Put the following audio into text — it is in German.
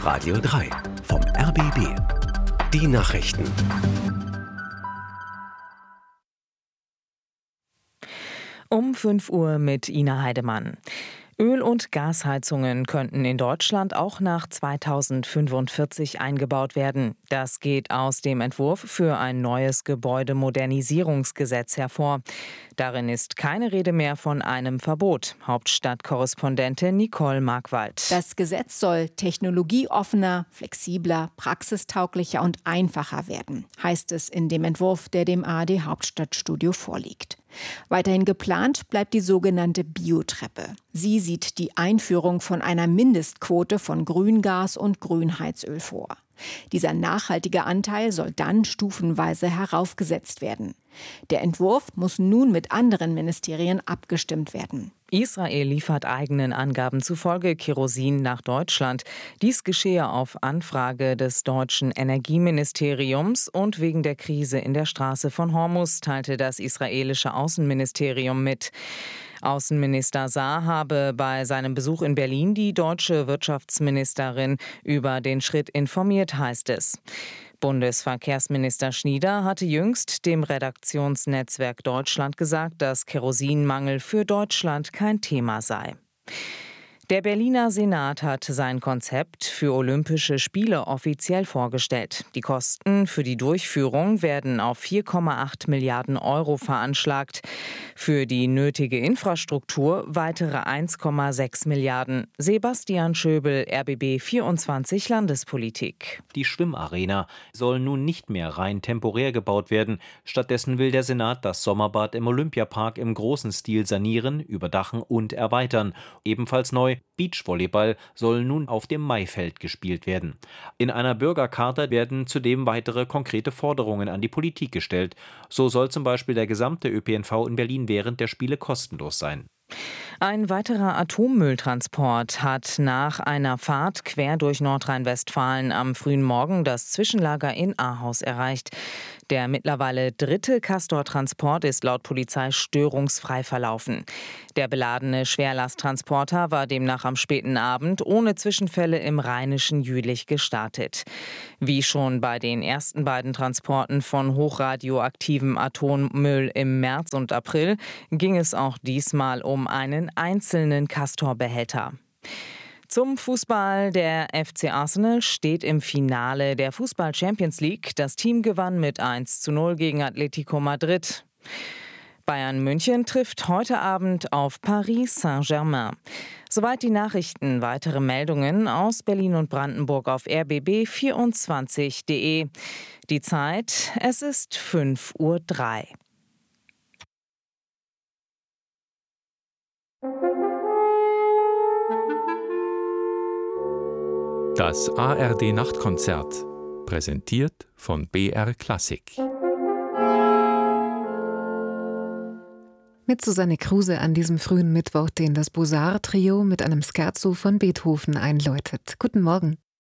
Radio 3 vom RBB. Die Nachrichten. Um 5 Uhr mit Ina Heidemann. Öl- und Gasheizungen könnten in Deutschland auch nach 2045 eingebaut werden. Das geht aus dem Entwurf für ein neues Gebäudemodernisierungsgesetz hervor. Darin ist keine Rede mehr von einem Verbot. Hauptstadtkorrespondentin Nicole Markwald. Das Gesetz soll technologieoffener, flexibler, praxistauglicher und einfacher werden, heißt es in dem Entwurf, der dem ARD Hauptstadtstudio vorliegt. Weiterhin geplant bleibt die sogenannte Biotreppe. Sie sieht die Einführung von einer Mindestquote von Grüngas und Grünheizöl vor. Dieser nachhaltige Anteil soll dann stufenweise heraufgesetzt werden. Der Entwurf muss nun mit anderen Ministerien abgestimmt werden. Israel liefert eigenen Angaben zufolge Kerosin nach Deutschland. Dies geschehe auf Anfrage des deutschen Energieministeriums und wegen der Krise in der Straße von Hormuz, teilte das israelische Außenministerium mit. Außenminister Saar habe bei seinem Besuch in Berlin die deutsche Wirtschaftsministerin über den Schritt informiert, heißt es. Bundesverkehrsminister Schnieder hatte jüngst dem Redaktionsnetzwerk Deutschland gesagt, dass Kerosinmangel für Deutschland kein Thema sei. Der Berliner Senat hat sein Konzept für Olympische Spiele offiziell vorgestellt. Die Kosten für die Durchführung werden auf 4,8 Milliarden Euro veranschlagt. Für die nötige Infrastruktur weitere 1,6 Milliarden. Sebastian Schöbel, RBB 24 Landespolitik. Die Schwimmarena soll nun nicht mehr rein temporär gebaut werden. Stattdessen will der Senat das Sommerbad im Olympiapark im großen Stil sanieren, überdachen und erweitern. Ebenfalls neu: Beachvolleyball soll nun auf dem Maifeld gespielt werden. In einer Bürgercharta werden zudem weitere konkrete Forderungen an die Politik gestellt. So soll zum Beispiel der gesamte ÖPNV in Berlin während der Spiele kostenlos sein. Ein weiterer Atommülltransport hat nach einer Fahrt quer durch Nordrhein-Westfalen am frühen Morgen das Zwischenlager in Ahaus erreicht. Der mittlerweile 3. Castor-Transport ist laut Polizei störungsfrei verlaufen. Der beladene Schwerlasttransporter war demnach am späten Abend ohne Zwischenfälle im rheinischen Jülich gestartet. Wie schon bei den ersten beiden Transporten von hochradioaktivem Atommüll im März und April ging es auch diesmal um einen einzelnen Castor-Behälter. Zum Fußball. Der FC Arsenal steht im Finale der Fußball-Champions League. Das Team gewann mit 1:0 gegen Atletico Madrid. Bayern München trifft heute Abend auf Paris Saint-Germain. Soweit die Nachrichten. Weitere Meldungen aus Berlin und Brandenburg auf rbb24.de. Die Zeit, es ist 5:03 Uhr. Das ARD-Nachtkonzert, präsentiert von BR Klassik. Mit Susanne Kruse an diesem frühen Mittwoch, den das Beaux-Arts-Trio mit einem Scherzo von Beethoven einläutet. Guten Morgen.